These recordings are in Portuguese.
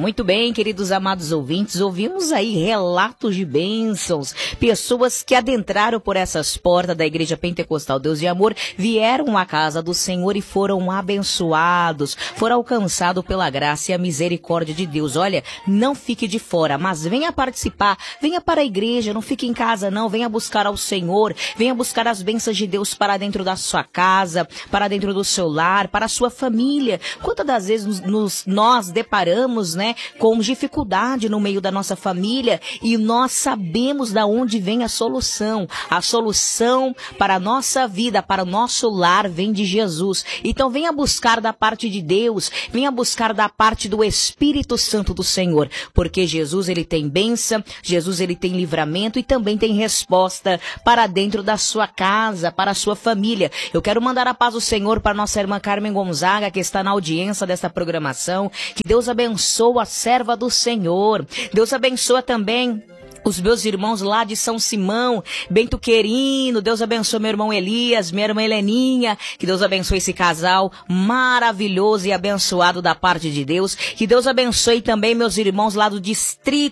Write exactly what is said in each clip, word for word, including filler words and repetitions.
Muito bem, queridos amados ouvintes, ouvimos aí relatos de bênçãos, pessoas que adentraram por essas portas da Igreja Pentecostal Deus de Amor, vieram à casa do Senhor e foram abençoados, foram alcançados pela graça e a misericórdia de Deus. Olha, não fique de fora, mas venha participar, venha para a igreja, não fique em casa não, venha buscar ao Senhor, venha buscar as bênçãos de Deus para dentro da sua casa, para dentro do seu lar, para a sua família. Quantas das vezes nos, nos, nós deparamos, né, com dificuldade no meio da nossa família e nós sabemos da onde vem a solução. A solução para a nossa vida, para o nosso lar vem de Jesus. Então venha buscar da parte de Deus, venha buscar da parte do Espírito Santo do Senhor, porque Jesus ele tem bênção, Jesus ele tem livramento e também tem resposta para dentro da sua casa, para a sua família. Eu quero mandar a paz do Senhor para nossa irmã Carmen Gonzaga, que está na audiência desta programação. Que Deus abençoe a serva do Senhor. Deus abençoa também os meus irmãos lá de São Simão, Bento Querino. Deus abençoe meu irmão Elias, minha irmã Heleninha. Que Deus abençoe esse casal maravilhoso e abençoado da parte de Deus. Que Deus abençoe também meus irmãos lá do distrito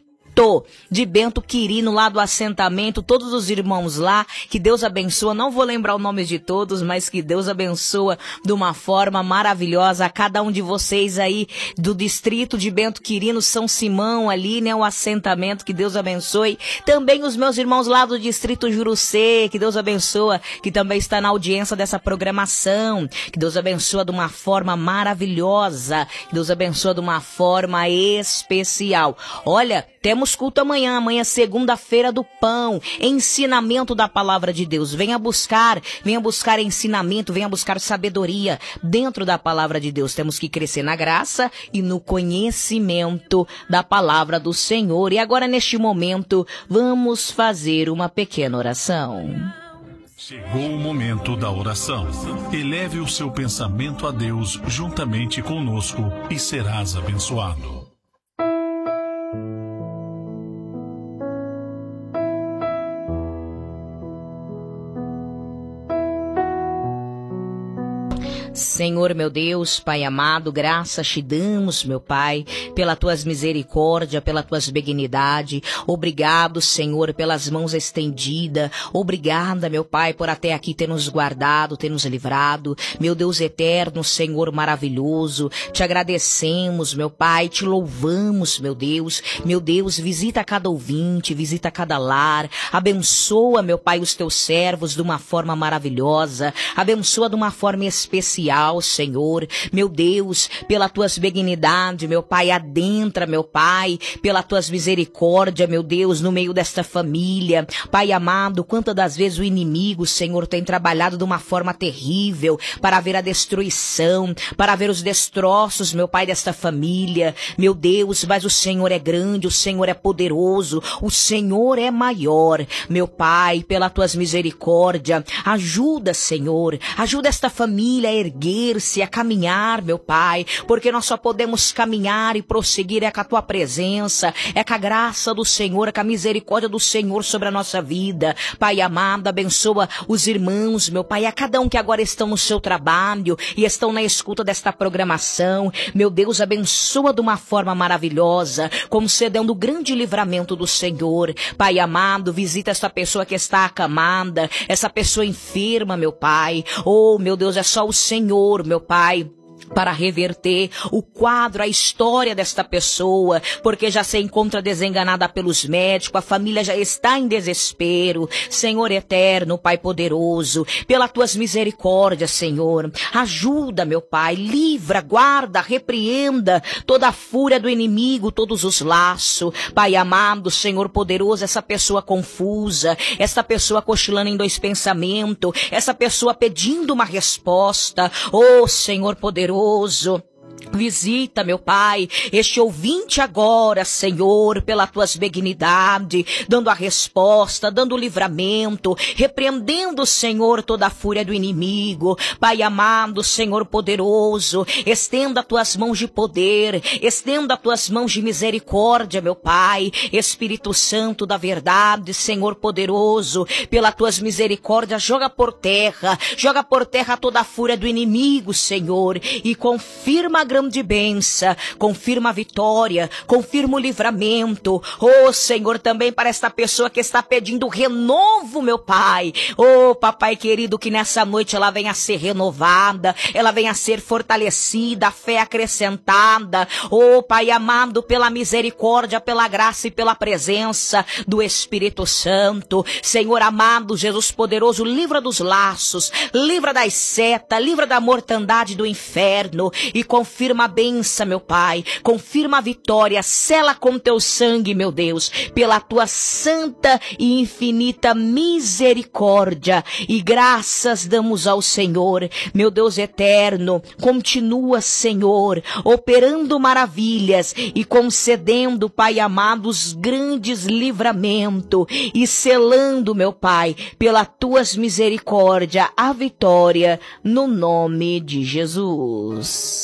de Bento Quirino, lá do assentamento, todos os irmãos lá, que Deus abençoa, não vou lembrar o nome de todos, mas que Deus abençoa de uma forma maravilhosa a cada um de vocês aí do distrito de Bento Quirino, São Simão ali, né, o assentamento, que Deus abençoe. Também os meus irmãos lá do distrito Jurucê, que Deus abençoa, que também está na audiência dessa programação, que Deus abençoa de uma forma maravilhosa, que Deus abençoa de uma forma especial. Olha, temos culto amanhã, amanhã segunda-feira do pão, ensinamento da palavra de Deus. Venha buscar, venha buscar ensinamento, venha buscar sabedoria dentro da palavra de Deus. Temos que crescer na graça e no conhecimento da palavra do Senhor. E agora, neste momento, vamos fazer uma pequena oração. Chegou o momento da oração. Eleve o seu pensamento a Deus juntamente conosco e serás abençoado. Senhor, meu Deus, Pai amado, graças te damos, meu Pai, pela tuas misericórdia, pela tuas benignidade. Obrigado, Senhor, pelas mãos estendidas. Obrigada, meu Pai, por até aqui ter nos guardado, ter nos livrado. Meu Deus eterno, Senhor maravilhoso, te agradecemos, meu Pai, te louvamos, meu Deus. Meu Deus, visita cada ouvinte, visita cada lar. Abençoa, meu Pai, os teus servos de uma forma maravilhosa. Abençoa de uma forma especial, Senhor, meu Deus, pela tuas benignidade, meu Pai, adentra, meu Pai, pela tuas misericórdia, meu Deus, no meio desta família. Pai amado, quantas das vezes o inimigo, Senhor, tem trabalhado de uma forma terrível para ver a destruição, para ver os destroços, meu Pai, desta família. Meu Deus, mas o Senhor é grande, o Senhor é poderoso, o Senhor é maior. Meu Pai, pela tuas misericórdia, ajuda, Senhor, ajuda esta família a erguer-se, a caminhar, meu Pai, porque nós só podemos caminhar e prosseguir é com a tua presença, é com a graça do Senhor, é com a misericórdia do Senhor sobre a nossa vida. Pai amado, abençoa os irmãos, meu Pai, a cada um que agora estão no seu trabalho e estão na escuta desta programação. Meu Deus, abençoa de uma forma maravilhosa, concedendo o grande livramento do Senhor. Pai amado, visita essa pessoa que está acamada, essa pessoa enferma, meu Pai. Oh, meu Deus, é só o Senhor, meu Pai, para reverter o quadro, a história desta pessoa, porque já se encontra desenganada pelos médicos, a família já está em desespero. Senhor eterno, Pai poderoso, pelas tuas misericórdias, Senhor, ajuda, meu Pai, livra, guarda, repreenda toda a fúria do inimigo, todos os laços. Pai amado, Senhor poderoso, essa pessoa confusa, essa pessoa cochilando em dois pensamentos, essa pessoa pedindo uma resposta. Oh, Senhor poderoso, visita, meu Pai, este ouvinte agora, Senhor, pela tuas benignidade, dando a resposta, dando o livramento, repreendendo, Senhor, toda a fúria do inimigo. Pai amado, Senhor poderoso, estenda tuas mãos de poder, estenda tuas mãos de misericórdia, meu Pai. Espírito Santo da verdade, Senhor poderoso, pelas tuas misericórdias, joga por terra, joga por terra toda a fúria do inimigo, Senhor, e confirma grande bênção, confirma a vitória, confirma o livramento. Oh, Senhor, também para esta pessoa que está pedindo renovo, meu Pai. Oh, Papai querido, que nessa noite ela venha a ser renovada, ela venha a ser fortalecida, a fé acrescentada. Oh, Pai amado, pela misericórdia, pela graça e pela presença do Espírito Santo. Senhor amado, Jesus poderoso, livra dos laços, livra das setas, livra da mortandade do inferno e confirma a benção, meu Pai, confirma a vitória, sela com teu sangue, meu Deus, pela tua santa e infinita misericórdia, e graças damos ao Senhor. Meu Deus eterno, continua, Senhor, operando maravilhas e concedendo, Pai amado, os grandes livramentos e selando, meu Pai, pelas tuas misericórdias, a vitória no nome de Jesus.